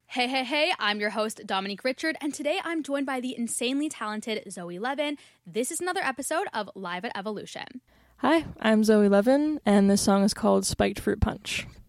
Hey, I'm your host, Dominique Richard, and today I'm joined by the insanely talented Zoe Levin. This is another episode of Live at Evolution. Hi, I'm Zoe Levin, and this song is called Spiked Fruit Punch.